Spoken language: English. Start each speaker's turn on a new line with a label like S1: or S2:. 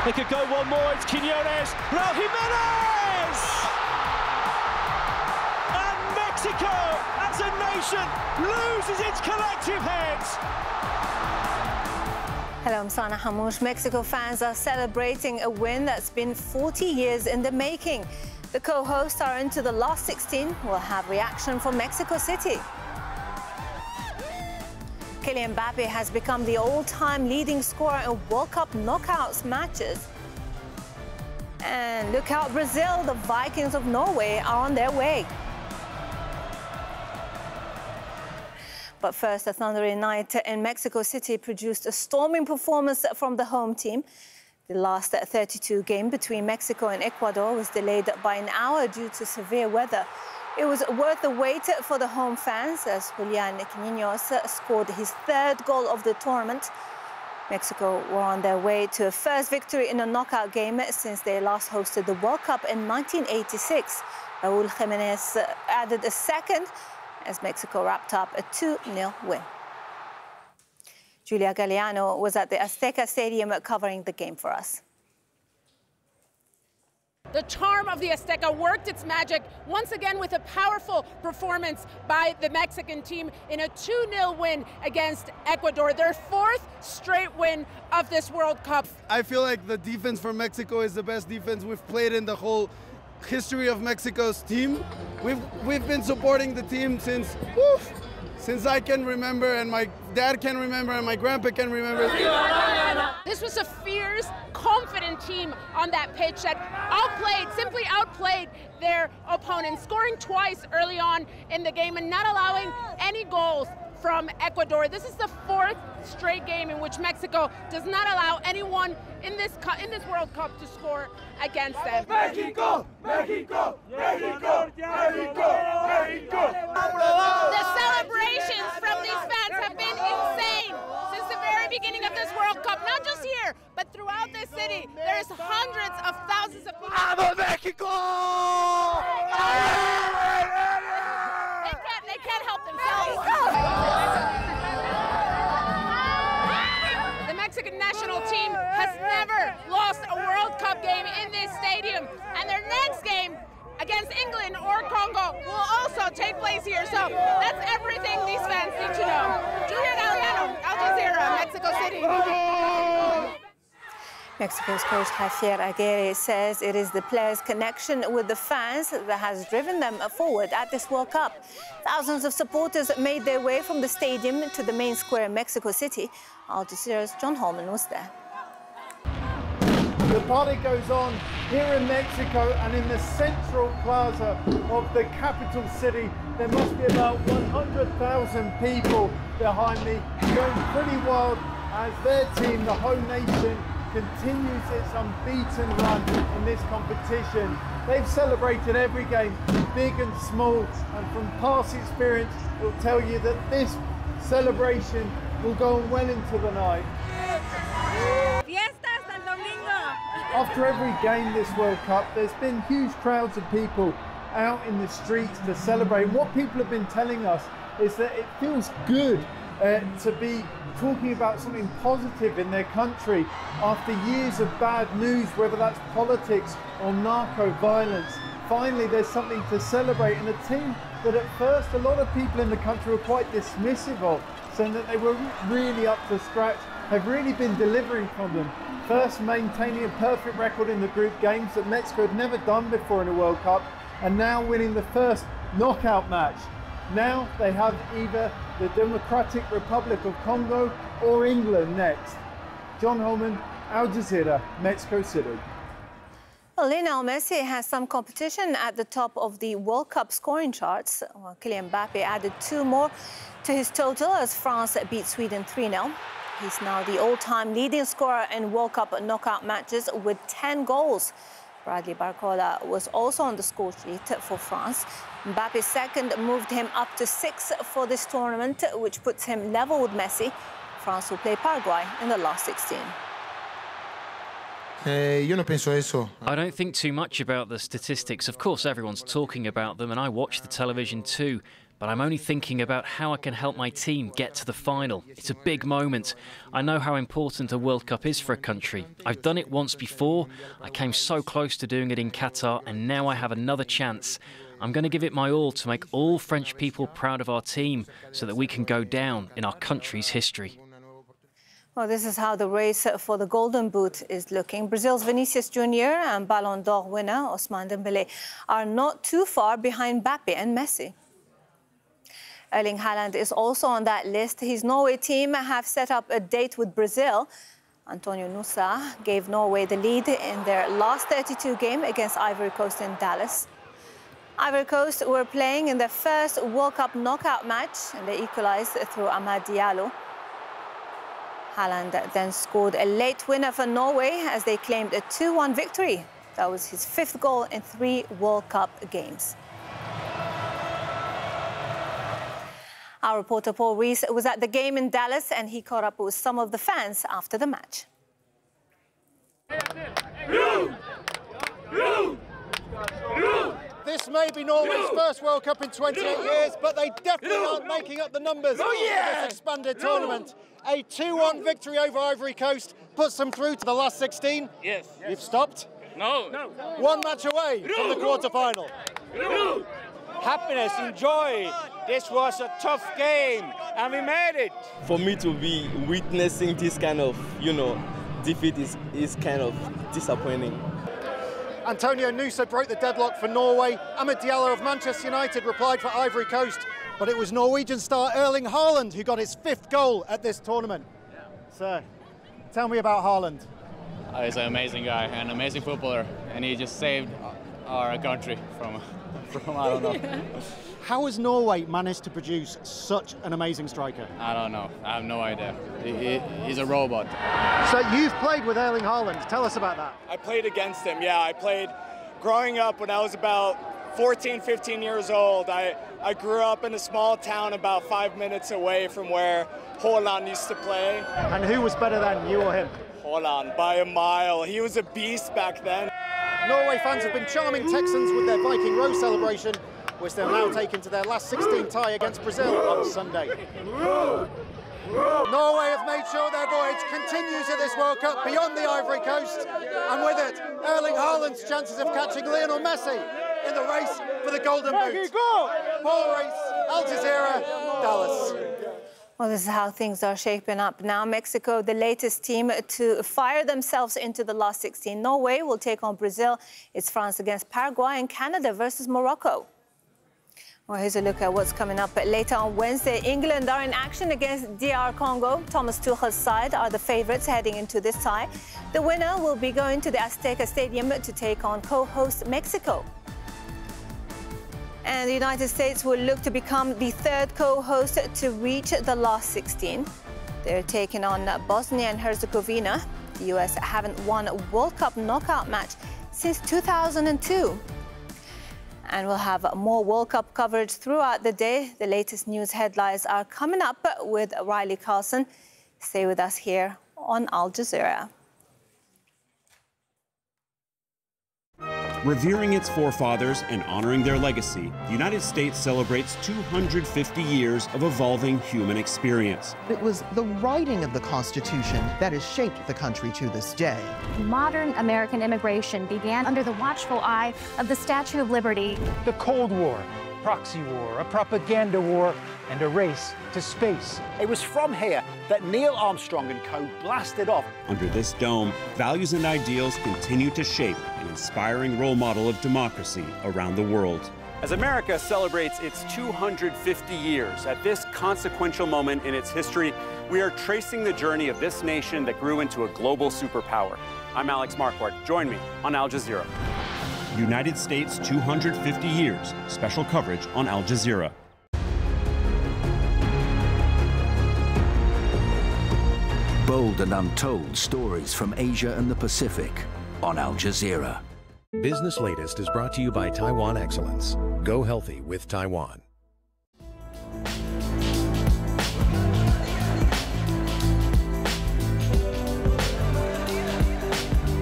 S1: They could go one more. It's Quiñones. Raúl Jiménez! And Mexico, as a nation, loses its collective heads.
S2: Hello, I'm Sana Hamouche. Mexico fans are celebrating a win that's been 40 years in the making. The co-hosts are into the last 16. We'll have reaction from Mexico City. Kylian Mbappe has become the all-time leading scorer in World Cup knockouts matches. And look out, Brazil, the Vikings of Norway are on their way. But first, a thundering night in Mexico City produced a storming performance from the home team. The last 32 game between Mexico and Ecuador was delayed by an hour due to severe weather. It was worth the wait for the home fans as Julián Quiñones scored his third goal of the tournament. Mexico were on their way to a first victory in a knockout game since they last hosted the World Cup in 1986. Raúl Jiménez added a second as Mexico wrapped up a 2-0 win. Julia Galliano was at the Azteca Stadium covering the game for us.
S3: The charm of the Azteca worked its magic once again with a powerful performance by the Mexican team in a 2-0 win against Ecuador, their fourth straight win of this World Cup.
S4: I feel like the defense for Mexico is the best defense we've played in the whole history of Mexico's team. We've been supporting the team since I can remember, and my dad can remember, and my grandpa can remember.
S3: This was a fierce, confident team on that pitch that simply outplayed their opponents, scoring twice early on in the game and not allowing any goals from Ecuador. This is the fourth straight game in which Mexico does not allow anyone in this World Cup to score against them.
S5: Mexico! Mexico! Mexico! Mexico! Mexico!
S3: The celebrations from these fans have been insane since the very beginning of this World Cup, not just here, but throughout this city. There's hundreds of thousands of people.
S5: ¡Vamos, México!
S3: They can't help themselves. The Mexican national team has never lost a World Cup game in this stadium, and their next game against England or Congo will also take place here. So that's everything these fans need to know. Julia Galliano, Al Jazeera, Mexico City.
S2: Mexico's coach Javier Aguirre says it is the players' connection with the fans that has driven them forward at this World Cup. Thousands of supporters made their way from the stadium to the main square in Mexico City. Al Jazeera's John Holman was there.
S6: The party goes on here in Mexico, and in the central plaza of the capital city, there must be about 100,000 people behind me, going pretty wild as their team, the home nation, continues its unbeaten run in this competition. They've celebrated every game, big and small, and from past experience, it will tell you that this celebration will go on well into the night. After every game this World Cup, there's been huge crowds of people out in the streets to celebrate. What people have been telling us is that it feels good to be talking about something positive in their country after years of bad news, whether that's politics or narco violence. Finally, there's something to celebrate, and a team that at first a lot of people in the country were quite dismissive of, saying that they were really up to scratch, have really been delivering from them. First, maintaining a perfect record in the group games that Mexico had never done before in a World Cup, and now winning the first knockout match. Now they have either the Democratic Republic of Congo or England next. John Holman, Al Jazeera, Mexico City.
S2: Well, Lionel Messi has some competition at the top of the World Cup scoring charts. Well, Kylian Mbappe added 2 more to his total as France beat Sweden 3-0. He's now the all-time leading scorer in World Cup knockout matches with 10 goals. Bradley Barcola was also on the score sheet for France. Mbappe's second moved him up to 6 for this tournament, which puts him level with Messi. France will play Paraguay in the last 16.
S7: Yo no pienso eso.
S8: I don't think too much about the statistics. Of course, everyone's talking about them, and I watch the television too. But I'm only thinking about how I can help my team get to the final. It's a big moment. I know how important a World Cup is for a country. I've done it once before. I came so close to doing it in Qatar, and now I have another chance. I'm going to give it my all to make all French people proud of our team so that we can go down in our country's history.
S2: Well, this is how the race for the Golden Boot is looking. Brazil's Vinicius Junior and Ballon d'Or winner Ousmane Dembélé are not too far behind Mbappe and Messi. Erling Haaland is also on that list. His Norway team have set up a date with Brazil. Antonio Nusa gave Norway the lead in their last 32 game against Ivory Coast in Dallas. Ivory Coast were playing in their first World Cup knockout match, and they equalized through Amad Diallo. Haaland then scored a late winner for Norway as they claimed a 2-1 victory. That was his 5th goal in 3 World Cup games. Our reporter Paul Rees was at the game in Dallas, and he caught up with some of the fans after the match.
S9: This may be Norway's first World Cup in 28 years, but they definitely aren't making up the numbers for this expanded tournament. A 2-1 victory over Ivory Coast puts them through to the last 16.
S10: Yes.
S9: You've stopped?
S10: No.
S9: One match away from the quarter-final.
S10: Happiness, enjoy. This was a tough game, and we made it.
S11: For me to be witnessing this kind of, defeat is kind of disappointing.
S9: Antonio Nusa broke the deadlock for Norway. Amad Diallo of Manchester United replied for Ivory Coast. But it was Norwegian star Erling Haaland who got his 5th goal at this tournament. Sir, tell me about Haaland.
S12: He's an amazing guy, an amazing footballer, and he just saved our country from I don't know.
S9: How has Norway managed to produce such an amazing striker?
S12: I don't know. I have no idea. He's a robot.
S9: So you've played with Erling Haaland. Tell us about that.
S13: I played against him, yeah. I played growing up when I was about 14, 15 years old. I grew up in a small town about 5 minutes away from where Haaland used to play.
S9: And who was better than you or him?
S13: Haaland, by a mile. He was a beast back then.
S9: Norway fans have been charming Texans with their Viking Row celebration, which they'll now take into their last 16 tie against Brazil on Sunday. Norway have made sure their voyage continues at this World Cup beyond the Ivory Coast, and with it, Erling Haaland's chances of catching Lionel Messi in the race for the Golden Boot. Paul Rees, Al Jazeera, Dallas.
S2: Well, this is how things are shaping up now. Mexico, the latest team to fire themselves into the last 16. Norway will take on Brazil. It's France against Paraguay, and Canada versus Morocco. Well, here's a look at what's coming up later on Wednesday. England are in action against DR Congo. Thomas Tuchel's side are the favourites heading into this tie. The winner will be going to the Azteca Stadium to take on co-host Mexico. And the United States will look to become the 3rd co-host to reach the last 16. They're taking on Bosnia and Herzegovina. The US haven't won a World Cup knockout match since 2002. And we'll have more World Cup coverage throughout the day. The latest news headlines are coming up with Riley Carlson. Stay with us here on Al Jazeera.
S14: Revering its forefathers and honoring their legacy, the United States celebrates 250 years of evolving human experience.
S15: It was the writing of the Constitution that has shaped the country to this day.
S16: Modern American immigration began under the watchful eye of the Statue of Liberty.
S17: The Cold War, proxy war, a propaganda war, and a race to space.
S18: It was from here that Neil Armstrong and co. blasted off.
S14: Under this dome, values and ideals continue to shape an inspiring role model of democracy around the world.
S19: As America celebrates its 250 years, at this consequential moment in its history, we are tracing the journey of this nation that grew into a global superpower. I'm Alex Marquardt. Join me on Al Jazeera.
S14: United States 250 years. Special coverage on Al Jazeera.
S20: Bold and untold stories from Asia and the Pacific on Al Jazeera.
S21: Business Latest is brought to you by Taiwan Excellence. Go healthy with Taiwan.